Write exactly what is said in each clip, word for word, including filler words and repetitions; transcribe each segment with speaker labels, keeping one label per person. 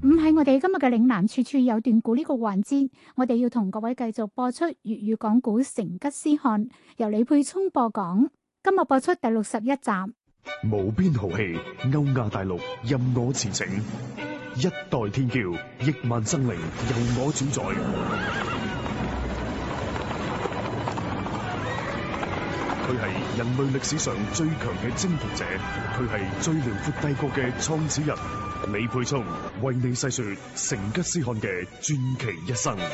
Speaker 1: 唔係我哋今日嘅嶺南處處有段古呢個環節，我哋要同各位繼續播出粵語講古成吉思汗，由李沛聰播講。今日播出第六十一集。
Speaker 2: 無邊豪氣，歐亞大陸任我馳騁，一代天驕，億萬生靈由我主宰。佢係人類歷史上最強嘅征服者，佢係最遼闊帝國嘅創始人。李沛聰為你細說成吉思汗嘅傳奇一生。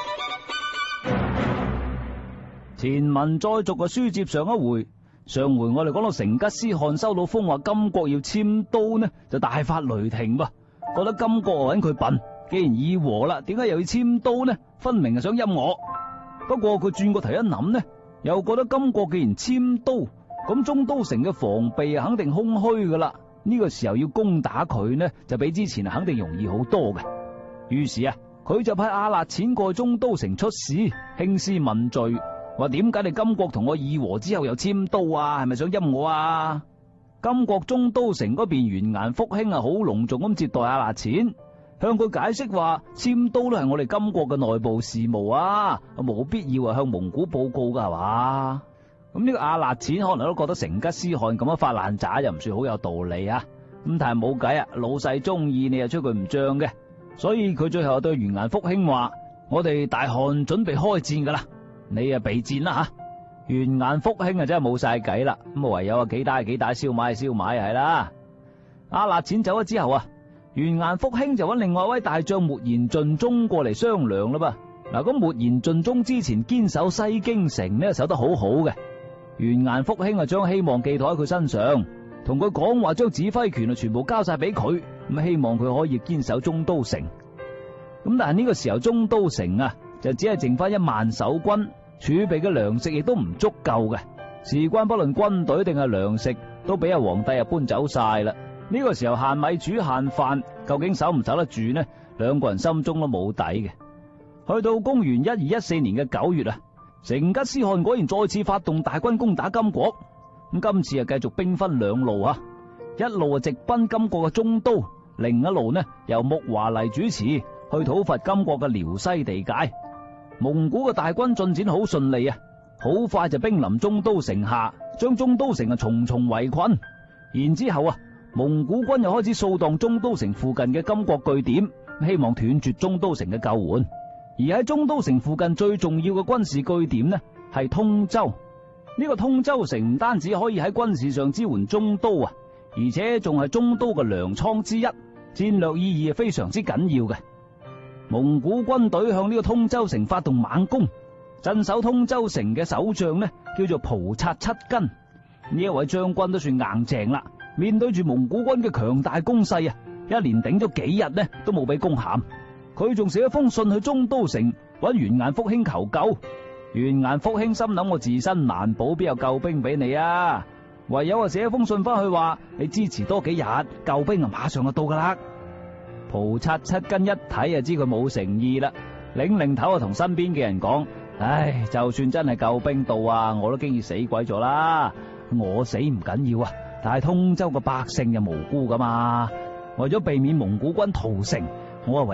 Speaker 3: 前文再續嘅書接上一回，上回我哋講到成吉思汗收到風話金國要遷都呢，就大發雷霆噃，覺得金國揾佢笨，既然議和啦，點解又要遷都呢？分明係想陰我。不過佢轉個頭一諗呢，又覺得金國既然遷都，咁中都城嘅防備肯定空虛噶啦。呢個時候要攻打佢呢，就比之前肯定容易好多嘅。於是啊，佢就派阿勒錢過去中都城出使，興師問罪，話點解你金國同我議和之後又遷都啊？係咪想陰我啊？金國中都城嗰邊完顏復興啊，好隆重咁接待阿勒錢，向佢解釋話遷都都係我哋金國嘅內部事務啊，冇必要啊向蒙古報告噶係嘛。咁呢個阿勒錢可能都覺得成吉思汗咁樣發爛渣又唔算好有道理啊，咁但係冇計啊，老細中意你又吹佢唔脹嘅，所以佢最後對完顏復興話：我哋大汗準備開戰噶啦，你啊備戰啦吓。完顏復興啊真係冇晒計啦，咁唯有啊幾打幾打，燒賣燒賣係啦。阿勒錢走咗之後啊，完顏復興就揾另外一位大將秣延盡忠過嚟商量啦噃。嗱，咁秣延盡忠之前堅守西京城呢，守得好好嘅。完顏復興啊，將希望寄託喺佢身上，同佢講話將指揮權啊全部交晒俾佢，咁希望佢可以堅守中都城。咁但係呢個時候中都城啊，就只係剩翻一萬守軍，儲備嘅糧食亦都唔足夠嘅。事關不論軍隊定係糧食，都俾阿皇帝啊搬走晒啦。呢個時候限米煮限飯，究竟守唔守得住呢？兩個人心中都冇底嘅。去到公元一二一四年嘅九月啊，成吉思汗果然再次發動大軍攻打金國，咁今次啊繼續兵分兩路啊，一路啊直奔金國嘅中都，另一路呢由木華黎主持去討伐金國嘅遼西地界。蒙古嘅大軍進展好順利啊，好快就兵臨中都城下，將中都城啊重重圍困。然之後啊，蒙古軍又開始掃蕩中都城附近嘅金國據點，希望斷絕中都城嘅救援。而喺中都城附近最重要嘅軍事據點呢，係通州。呢、這個通州城唔單止可以喺軍事上支援中都啊，而且仲係中都嘅糧倉之一，戰略意義係非常之緊要嘅。蒙古軍隊向呢個通州城發動猛攻，鎮守通州城嘅守將呢叫做蒲察七根，呢一位將軍都算硬淨啦，面對住蒙古軍嘅強大攻勢啊，一連頂咗幾日呢都冇俾攻陷。佢仲寫一封信去中都城揾完顏復興求救。完顏復興心諗，我自身難保，邊有救兵俾你啊？唯有啊寫一封信翻去話你支持多幾日，救兵啊馬上就到噶啦。蒲察七根一睇就知佢冇誠意啦，擰擰頭啊同身邊嘅人講：唉，就算真係救兵到啊，我都經已死鬼咗啦。我死唔緊要啊，但係通州嘅百姓就無辜噶嘛，為咗避免蒙古軍屠城，我啊唯